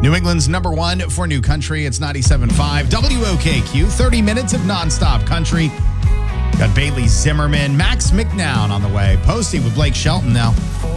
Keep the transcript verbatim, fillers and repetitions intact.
New England's number one for new country. It's ninety-seven point five W O K Q. thirty minutes of nonstop country. Got Bailey Zimmerman, Max McNown on the way. Posty with Blake Shelton now.